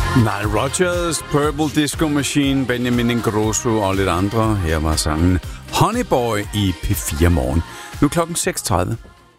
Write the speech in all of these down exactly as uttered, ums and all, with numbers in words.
Nile Rodgers, Purple Disco Machine, Benjamin Ingrosso og lidt andre. Her var sangen Honey Boy i P fire Morgen. Nu klokken seks tredive.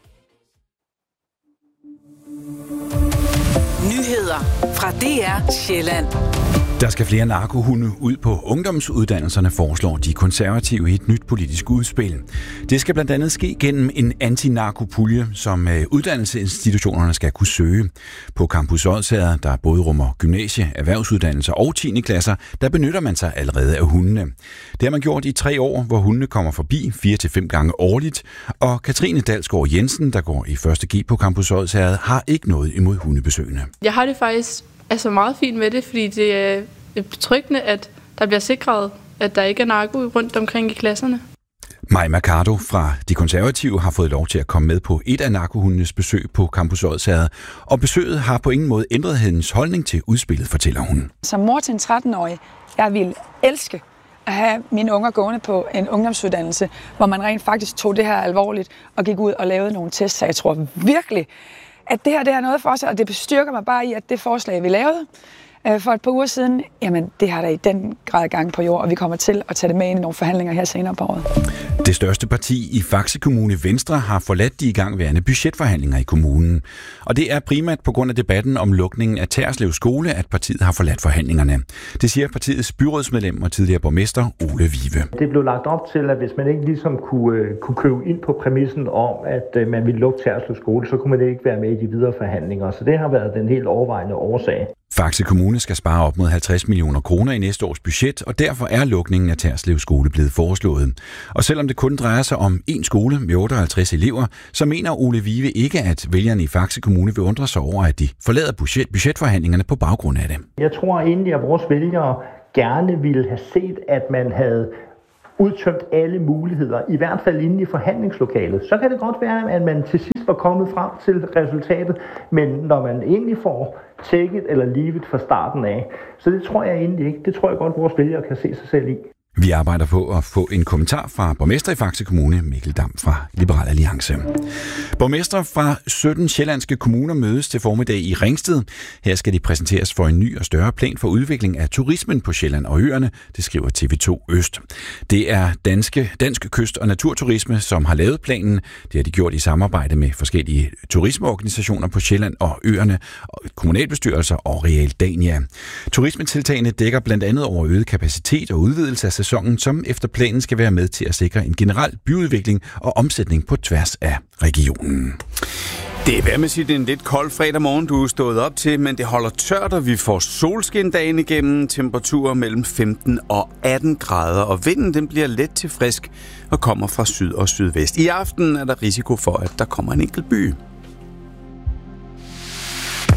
Nyheder fra D R Sjælland. Der skal flere narkohunde ud på ungdomsuddannelserne, foreslår de konservative i et nyt politisk udspil. Det skal blandt andet ske gennem en antinarkopulje, som uddannelsesinstitutionerne skal kunne søge. På Campus Odsherred, der både rummer gymnasie, erhvervsuddannelser og tiende klasser, der benytter man sig allerede af hundene. Det har man gjort i tre år, hvor hundene kommer forbi fire til fem gange årligt. Og Katrine Dalsgaard Jensen, der går i første G på Campus Odsherred, har ikke noget imod hundebesøgende. Jeg har det faktisk altså meget fint med det, fordi det er betryggende, at der bliver sikret, at der ikke er narko rundt omkring i klasserne. Mai Mercado fra De Konservative har fået lov til at komme med på et af narkohundenes besøg på Campus Odsherred, og besøget har på ingen måde ændret hendes holdning til udspillet, fortæller hun. Som mor til en tretten-årig, jeg ville elske at have mine unger gående på en ungdomsuddannelse, hvor man rent faktisk tog det her alvorligt og gik ud og lavede nogle tests. Så jeg tror virkelig, at det her det er noget for os, og det bestyrker mig bare i, at det forslag, vi lavede for et par uger siden, jamen det har der i den grad gang på jord, og vi kommer til at tage det med ind i nogle forhandlinger her senere på året. Det største parti i Faxe Kommune, Venstre, har forladt de igangværende budgetforhandlinger i kommunen. Og det er primært på grund af debatten om lukningen af Terslev Skole, at partiet har forladt forhandlingerne. Det siger partiets byrådsmedlem og tidligere borgmester Ole Vive. Det blev lagt op til, at hvis man ikke ligesom kunne, kunne købe ind på præmissen om, at man ville lukke Terslev Skole, så kunne man ikke være med i de videre forhandlinger. Så det har været den helt overvejende årsag. Faxe Kommune skal spare op mod halvtreds millioner kroner i næste års budget, og derfor er lukningen af Terslev Skole blevet foreslået. Og selvom det kun drejer sig om én skole med otteoghalvtreds elever, så mener Ole Vive ikke, at vælgerne i Faxe Kommune vil undre sig over, at de forlader budget, budgetforhandlingerne på baggrund af det. Jeg tror egentlig, at vores vælgere gerne ville have set, at man havde udtømt alle muligheder, i hvert fald inde i forhandlingslokalet. Så kan det godt være, at man til sidst var kommet frem til resultatet, men når man egentlig får take it eller leave it fra starten af, så det tror jeg egentlig ikke. Det tror jeg godt, vores vælgere kan se sig selv i. Vi arbejder på at få en kommentar fra borgmester i Faxe Kommune, Mikkel Dam fra Liberal Alliance. Borgmester fra sytten sjællandske kommuner mødes til formiddag i Ringsted. Her skal de præsenteres for en ny og større plan for udvikling af turismen på Sjælland og øerne, det skriver T V to Øst. Det er danske, dansk kyst- og naturturisme, som har lavet planen. Det har de gjort i samarbejde med forskellige turismeorganisationer på Sjælland og øerne, kommunalbestyrelser og Realdania. Turismetiltagene dækker blandt andet over øget kapacitet og udvidelse af sæsonen, som efter planen skal være med til at sikre en generel byudvikling og omsætning på tværs af regionen. Det er værd med at sige, det er en lidt kold fredag morgen, du er stået op til, men det holder tørt, og vi får solskin dagen igennem, temperaturer mellem femten og atten grader, og vinden den bliver let til frisk og kommer fra syd og sydvest. I aften er der risiko for, at der kommer en enkelt by.